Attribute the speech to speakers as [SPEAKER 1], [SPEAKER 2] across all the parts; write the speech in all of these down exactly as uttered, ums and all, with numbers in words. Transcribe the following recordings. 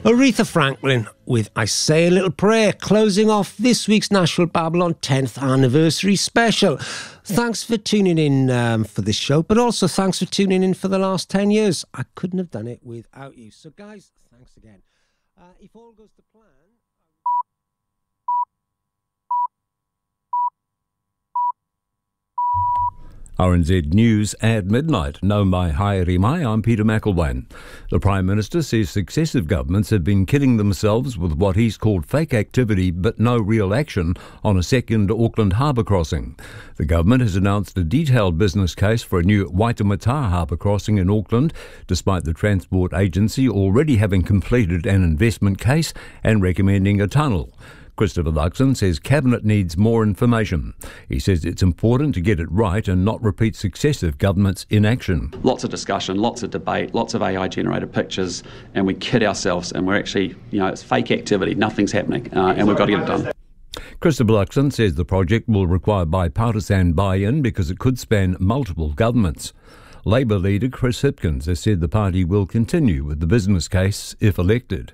[SPEAKER 1] Aretha Franklin with I Say a Little Prayer, closing off this week's Nashville Babylon tenth anniversary special. Thanks for tuning in um, for this show, but also thanks for tuning in for the last ten years. I couldn't have done it without you. So guys, thanks again. Uh, if all goes to plan...
[SPEAKER 2] R N Z News at midnight. No mai haere mai, I'm Peter McElwain. The Prime Minister says successive governments have been kidding themselves with what he's called fake activity but no real action on a second Auckland harbour crossing. The government has announced a detailed business case for a new Waitemata harbour crossing in Auckland, despite the Transport Agency already having completed an investment case and recommending a tunnel. Christopher Luxon says Cabinet needs more information. He says it's important to get it right and not repeat successive governments' inaction.
[SPEAKER 3] Lots of discussion, lots of debate, lots of A I-generated pictures, and we kid ourselves, and we're actually, you know, it's fake activity. Nothing's happening, uh, and we've got to get it done.
[SPEAKER 2] Christopher Luxon says the project will require bipartisan buy-in because it could span multiple governments. Labour leader Chris Hipkins has said the party will continue with the business case if elected.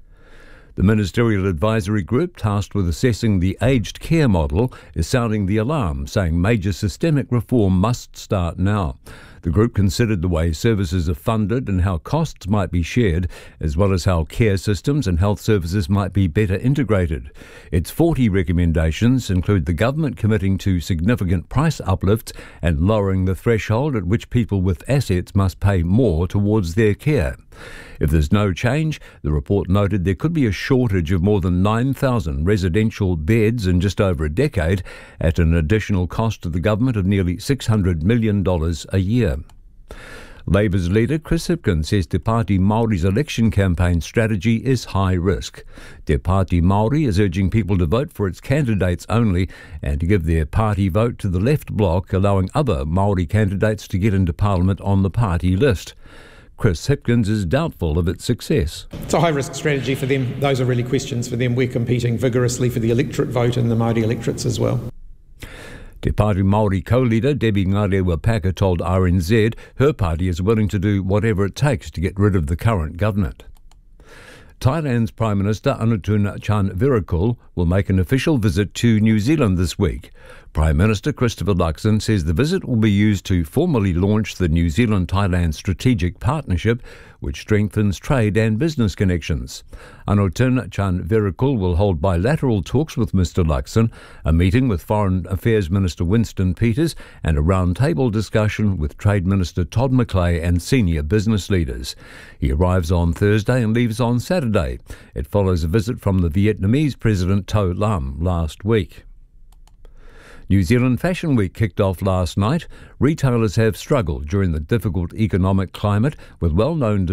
[SPEAKER 2] The Ministerial Advisory Group tasked with assessing the aged care model is sounding the alarm, saying major systemic reform must start now. The group considered the way services are funded and how costs might be shared, as well as how care systems and health services might be better integrated. Its forty recommendations include the government committing to significant price uplifts and lowering the threshold at which people with assets must pay more towards their care. If there's no change, the report noted there could be a shortage of more than nine thousand residential beds in just over a decade, at an additional cost to the government of nearly six hundred million dollars a year. Labour's leader Chris Hipkins says Te Pāti Māori's election campaign strategy is high risk. Te Pāti Māori is urging people to vote for its candidates only and to give their party vote to the left bloc, allowing other Māori candidates to get into Parliament on the party list. Chris Hipkins is doubtful of its success.
[SPEAKER 4] It's a high-risk strategy for them. Those are really questions for them. We're competing vigorously for the electorate vote and the Māori electorates as well.
[SPEAKER 2] Te Pāti Māori co-leader Debbie Ngarewa-Packer told R N Z her party is willing to do whatever it takes to get rid of the current government. Thailand's Prime Minister Anutun Chanvirakul will make an official visit to New Zealand this week. Prime Minister Christopher Luxon says the visit will be used to formally launch the New Zealand-Thailand Strategic Partnership, which strengthens trade and business connections. Anutun Chanvirakul will hold bilateral talks with Mister Luxon, a meeting with Foreign Affairs Minister Winston Peters, and a roundtable discussion with Trade Minister Todd McClay and senior business leaders. He arrives on Thursday and leaves on Saturday. It follows a visit from the Vietnamese President To Lam last week. New Zealand Fashion Week kicked off last night. Retailers have struggled during the difficult economic climate, with well-known